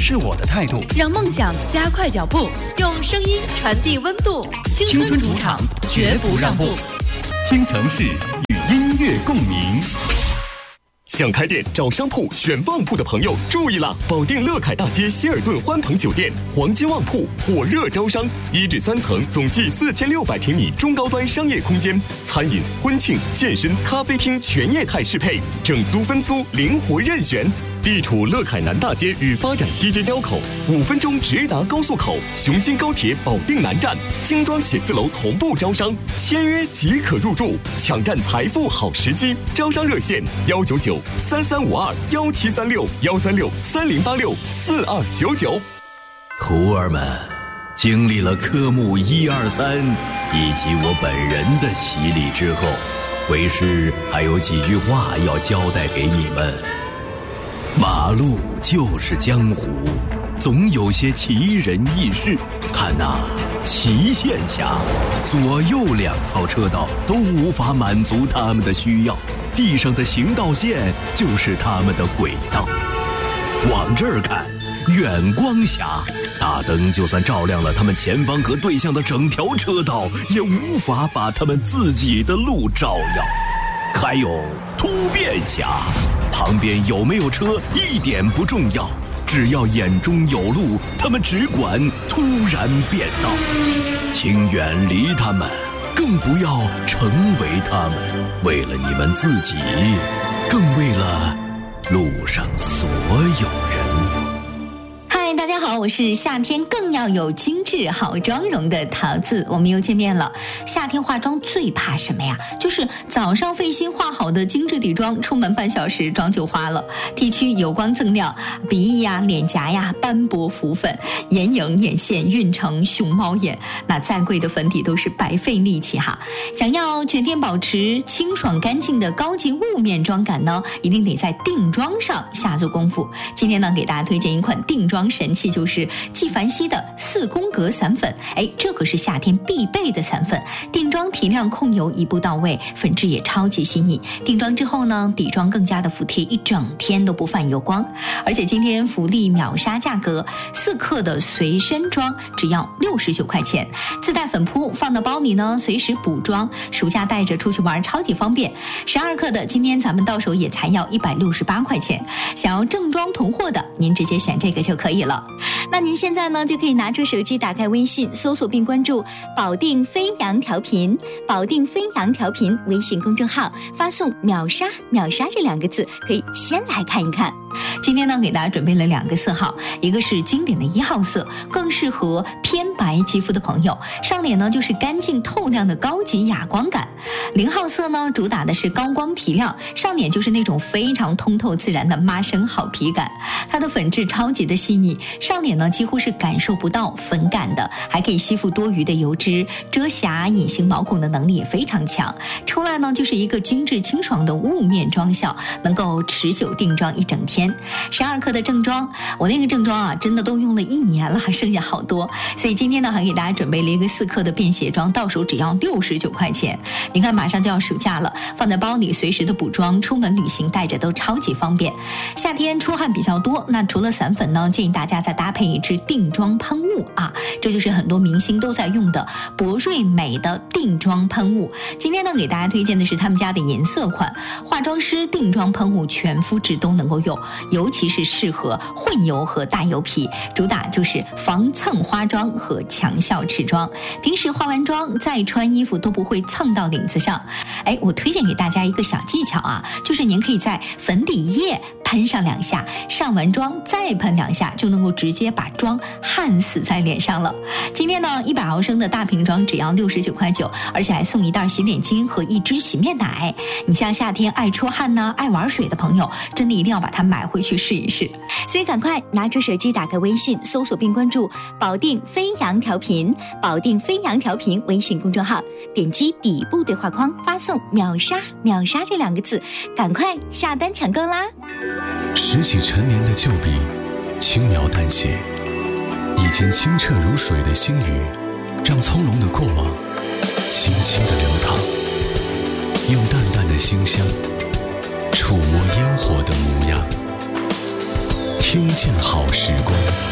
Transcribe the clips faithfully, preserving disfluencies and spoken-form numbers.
是我的态度， 让梦想加快脚步，用声音传递温度。青春主场，绝不让步。 京城市与音乐共鸣。 想开店找商铺选旺铺的朋友注意了！保定乐凯大街希尔顿欢腾酒店黄金旺铺火热招商，一至三层，总计四千六百平米中高端商业空间，餐饮、婚庆、健身、咖啡厅全业态适配，整租分租灵活任选。地处乐凯南大街与发展西街交口，五分钟直达高速口，雄心高铁保定南站，精装写字楼同步招商，签约即可入住，抢占财富好时机。招商热线：幺九九三三五二幺七三六幺三六三零八六四二九九。 徒儿们，经历了科目一二三以及我本人的洗礼之后，为师还有几句话要交代给你们。马路就是江湖，总有些奇人异事。看呐、啊，齐县峡左右两套车道都无法满足他们的需要，地上的行道线就是他们的轨道。往这儿看，远光峡大灯就算照亮了他们前方和对向的整条车道，也无法把他们自己的路照耀。还有突变峡，旁边有没有车一点不重要，只要眼中有路，他们只管突然变道。请远离他们，更不要成为他们，为了你们自己，更为了路上所有人。 嗨，大家好，我是夏天更要有精致好妆容的桃子，我们又见面了。夏天化妆最怕什么呀？就是早上费心化好的精致底妆，出门半小时妆就花了。T 区油光锃亮，鼻翼呀、脸颊呀斑驳浮粉，眼影、眼线晕成熊猫眼，那再贵的粉底都是白费力气哈。想要全天保持清爽干净的高级雾面妆感呢，一定得在定妆上下足功夫。今天呢，给大家推荐一款定妆神器，就是纪梵希的四宫格散粉。哎，这可是夏天必备的散粉，定妆提亮控油一步到位，粉质也超级细腻。定妆之后呢，底妆更加的服帖，一整天都不泛油光。而且今天福利秒杀价格，四克的随身妆只要六十九块钱，自带粉扑，放到包里呢，随时补妆，暑假带着出去玩超级方便。十二克的今天咱们到手也才要一百六十八块钱，想要正装囤货的，您直接选这个就可以了。那您现在呢，就可以拿出手机，打开微信，搜索并关注保定飞扬调频，保定飞扬调频微信公众号，发送秒杀秒杀这两个字，可以先来看一看。今天呢，给大家准备了两个色号，一个是经典的一号色，更适合偏白肌肤的朋友，上脸呢就是干净透亮的高级哑光感。零号色呢，主打的是高光提亮，上脸就是那种非常通透自然的妈生好皮感。它的粉质超级的细腻，上脸呢几乎是感受不到粉感的，还可以吸附多余的油脂，遮瑕隐形毛孔的能力也非常强。出来呢就是一个精致清爽的雾面妆效，能够持久定妆一整天。十二克的正装，我那个正装啊，真的都用了一年了，还剩下好多。所以今天呢，还给大家准备了一个四克的便携装，到手只要六十九块钱。你看，马上就要暑假了，放在包里随时的补妆，出门旅行带着都超级方便。夏天出汗比较多，那除了散粉呢，建议大家再搭配一支定妆喷雾啊，这就是很多明星都在用的博瑞美的定妆喷雾。今天呢，给大家推荐的是他们家的颜色款化妆师定妆喷雾，全肤质都能够用，尤其是适合混油和大油皮，主打就是防蹭花妆和强效持妆。平时化完妆再穿衣服都不会蹭到领子上。哎，我推荐给大家一个小技巧啊，就是您可以在粉底液喷上两下，上完妆再喷两下，就能够直接把妆焊死在脸上了。今天呢，一百毫升的大瓶装只要六十九块九，而且还送一袋洗脸巾和一支洗面奶。你像夏天爱出汗呢、爱玩水的朋友，真的一定要把它买回去试一试。所以赶快拿出手机，打开微信，搜索并关注保定飞扬调频，保定飞扬调频微信公众号，点击底部对话框，发送秒杀秒杀这两个字，赶快下单抢购啦！ 拾起陈年的旧笔，轻描淡写，已经清澈如水的星宇，让从容的过往轻轻地流淌，用淡淡的馨香触摸烟火的模样，听见好时光。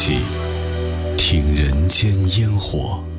起，听人间烟火。